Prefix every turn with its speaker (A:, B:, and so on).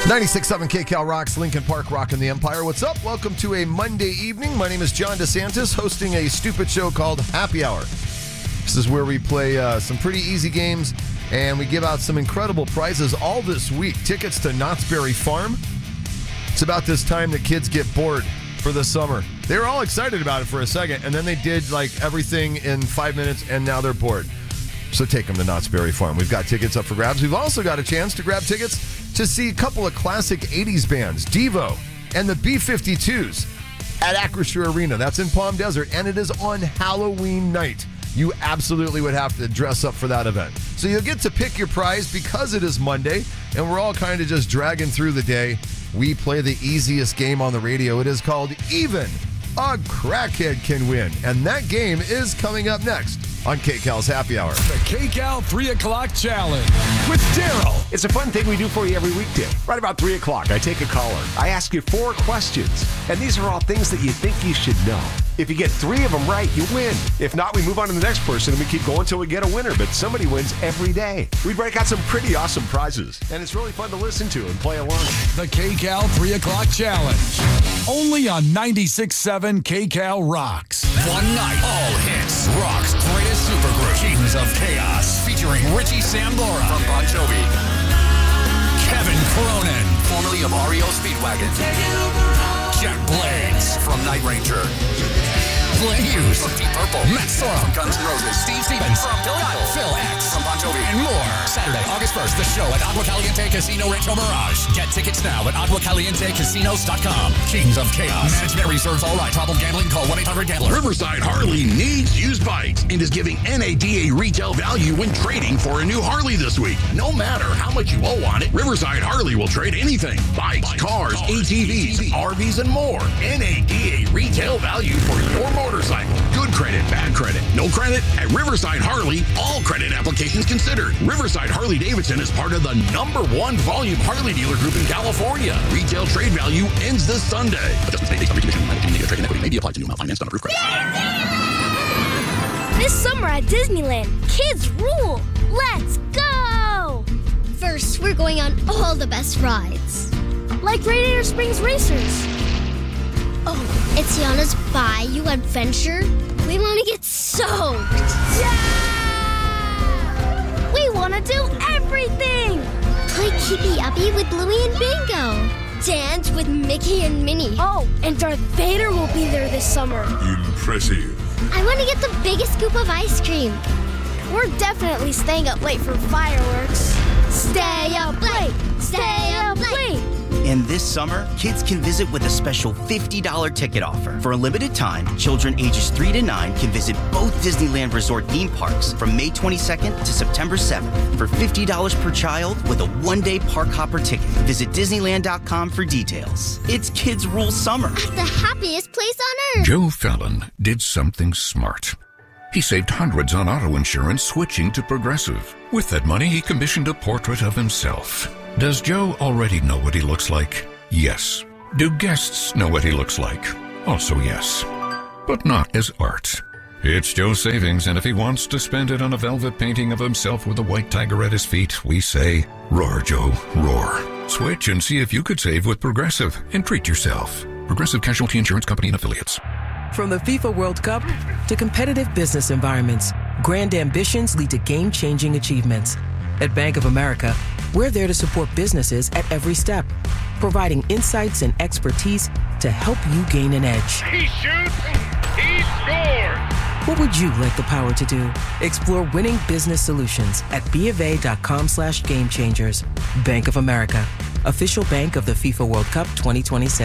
A: 96.7 KCal rocks, Lincoln Park rocking the Empire. What's up? Welcome to a Monday evening. My name is John DeSantis, hosting a stupid show called Happy Hour. This is where we play some pretty easy games, and we give out some incredible prizes all this week. Tickets to Knott's Berry Farm. It's about this time that kids get bored for the summer. They were all excited about it for a second, and then they did like everything in 5 minutes, and now they're bored. So take them to Knott's Berry Farm. We've got tickets up for grabs. We've also got a chance to grab tickets to see a couple of classic 80s bands, Devo and the B-52s at Acrisure Arena. That's in Palm Desert, and it is on Halloween night. You absolutely would have to dress up for that event. So you'll get to pick your prize because it is Monday, and we're all kind of just dragging through the day. We play the easiest game on the radio. It is called Even a Crackhead Can Win, and that game is coming up next on KCal's Happy Hour.
B: The KCal 3 o'clock challenge with Daryl.
C: It's a fun thing we do for you every weekday. Right about 3 o'clock, I take a caller. I ask you 4 questions, and these are all things that you think you should know. If you get 3 of them right, you win. If not, we move on to the next person, and we keep going until we get a winner. But somebody wins every day. We break out some pretty awesome prizes, and it's really fun to listen to and play along.
B: The KCal 3 o'clock challenge. Only on 96.7 KCal Rocks.
D: One night, all hits. Rock's greatest supergroup, Kings of Chaos, featuring Richie Sambora from Bon Jovi, Kevin Cronin, formerly of REO Speedwagon, Jack Blades from Night Ranger, Glenn Hughes from Deep Purple, Matt Sorum from Guns N' Roses, Steve Stevens from Billy Idol, Phil X from Bon Jovi, and more. Saturday, August 1st, the show at Agua Caliente Casino Rancho Mirage. Get tickets now at aguacalientecasinos.com. Kings of Chaos. Management reserves all right. Problem gambling? Call 1-800-GAMBLER.
E: Riverside Harley needs used bikes and is giving NADA retail value when trading for a new Harley this week. No matter how much you owe on it, Riverside Harley will trade anything. Bikes, cars, ATVs, RVs, and more. NADA retail value for your motorcycle. Good credit, bad credit, no credit. At Riverside Harley, all credit applications considered. Riverside Harley Davidson is part of the #1 volume Harley dealer group in California. Retail trade value ends this Sunday. Adjustments may based on commission. Negative trading equity may be applied to new amount financed on approved credit.
F: This summer at Disneyland, kids rule. Let's go!
G: First, we're going on all the best rides.
F: Like Radiator Springs Racers.
G: Oh, it's Yana's Bayou Adventure. We want to get soaked.
F: Yeah! We want to do everything.
G: Play Keepy Uppy with Bluey and Bingo. Dance with Mickey and Minnie.
F: Oh, and Darth Vader will be there this summer.
E: Impressive.
G: I want to get the biggest scoop of ice cream.
F: We're definitely staying up late for fireworks. Stay up late. Stay up late.
H: And this summer, kids can visit with a special $50 ticket offer. For a limited time, children ages 3 to 9 can visit both Disneyland Resort theme parks from May 22nd to September 7th for $50 per child with a one-day park hopper ticket. Visit Disneyland.com for details. It's Kids Rule Summer.
G: At the happiest place on earth.
I: Joe Fallon did something smart. He saved hundreds on auto insurance switching to Progressive. With that money, he commissioned a portrait of himself. Does Joe already know what he looks like? Yes. Do guests know what he looks like? Also yes. But not as art. It's Joe's savings, and if he wants to spend it on a velvet painting of himself with a white tiger at his feet, we say, roar, Joe, roar. Switch and see if you could save with Progressive and treat yourself. Progressive Casualty Insurance Company and Affiliates.
J: From the FIFA World Cup to competitive business environments, grand ambitions lead to game-changing achievements. At Bank of America, we're there to support businesses at every step, providing insights and expertise to help you gain an edge.
K: He shoots, he scores!
J: What would you like the power to do? Explore winning business solutions at BofA.com/gamechangers. Bank of America, official bank of the FIFA World Cup 2026.